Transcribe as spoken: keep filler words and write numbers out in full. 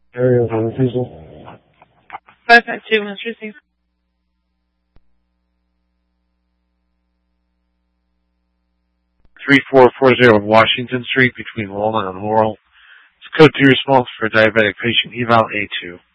Area for refusal. five five two, most received. three four four zero Washington Street between Walnut and Laurel. It's code two response for diabetic patient eval A two.